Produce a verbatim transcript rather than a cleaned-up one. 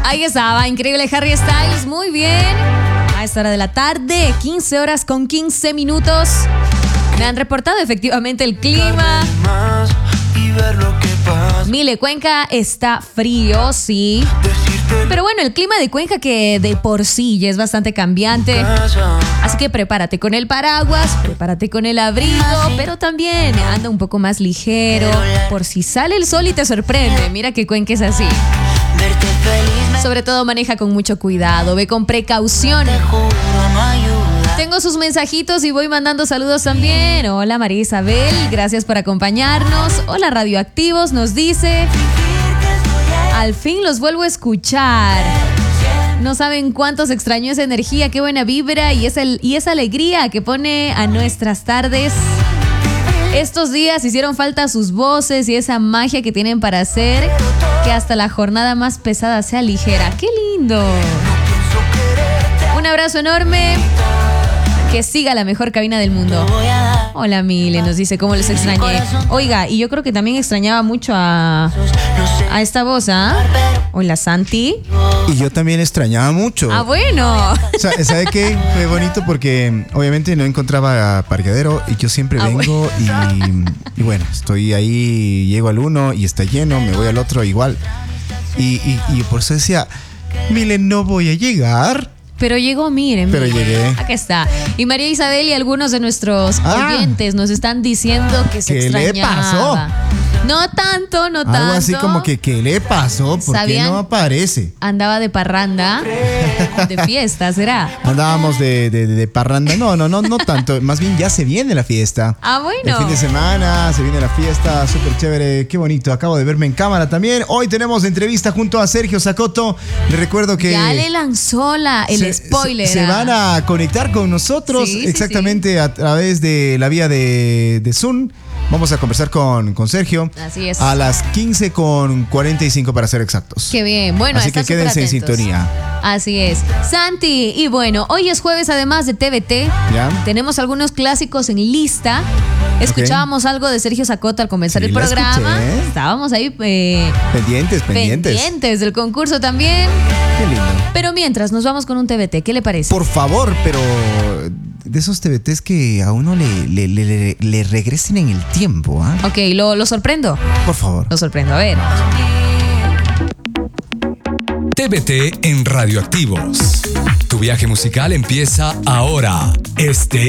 Ahí estaba, increíble Harry Styles, muy bien. A esta hora de la tarde, quince horas con quince minutos. Me han reportado efectivamente el clima. Mile, Cuenca está frío, sí. Pero bueno, el clima de Cuenca que de por sí ya es bastante cambiante. Así que prepárate con el paraguas, prepárate con el abrigo, pero también anda un poco más ligero por si sale el sol y te sorprende. Mira que Cuenca es así. Sobre todo maneja con mucho cuidado, ve con precaución. Tengo sus mensajitos y voy mandando saludos también. Hola María Isabel, gracias por acompañarnos. Hola Radioactivos, nos dice: al fin los vuelvo a escuchar. No saben cuántos extrañó esa energía, qué buena vibra y esa, y esa alegría que pone a nuestras tardes. Estos días hicieron falta sus voces y esa magia que tienen para hacer que hasta la jornada más pesada sea ligera. ¡Qué lindo! Un abrazo enorme. Que siga la mejor cabina del mundo. Hola Mile, nos dice cómo les extrañé. Oiga, y yo creo que también extrañaba mucho a, a esta voz, ¿ah? ¿eh? Hola Santi. Y yo también extrañaba mucho. Ah, bueno. ¿Sabe qué? Fue bonito porque obviamente no encontraba parqueadero y yo siempre ah, vengo bueno. y, y bueno, estoy ahí, llego al uno y está lleno, me voy al otro igual. Y, y, y por eso decía, Mile, no voy a llegar. Pero llegó, miren. Pero llegué. Aquí está. Y María Isabel y algunos de nuestros ah, oyentes nos están diciendo que se ¿qué extrañaba. ¿Qué le pasó? No tanto, no tanto. Algo así como que ¿qué le pasó? ¿Por qué no aparece? Andaba de parranda, de fiesta, ¿será? Andábamos de, de, de parranda. No, no, no, no tanto. Más bien ya se viene la fiesta. Ah, bueno. El fin de semana se viene la fiesta, súper chévere. Qué bonito. Acabo de verme en cámara también. Hoy tenemos entrevista junto a Sergio Sacoto. Le recuerdo que ya le lanzó la, el se, spoiler. Se, se van a conectar con nosotros sí, exactamente sí, sí. a través de la vía de, de Zoom. Vamos a conversar con, con Sergio. Así es. A las quince con cuarenta y cinco para ser exactos. Qué bien. Bueno, así que quédense en sintonía. Así es. Santi, y bueno, hoy es jueves además de T V T. ¿Ya? Tenemos algunos clásicos en lista. Escuchábamos okay. algo de Sergio Sacoto al comenzar sí, el programa. Estábamos ahí eh, pendientes, pendientes. Pendientes del concurso también. Qué lindo. Pero mientras nos vamos con un T V T, ¿qué le parece? Por favor, pero de esos T V Ts que a uno le, le, le, le, le regresen en el tiempo. ¿eh? Ok, ¿lo, lo sorprendo? Por favor. Lo sorprendo, a ver. T V T en Radioactivos. Tu viaje musical empieza ahora. Este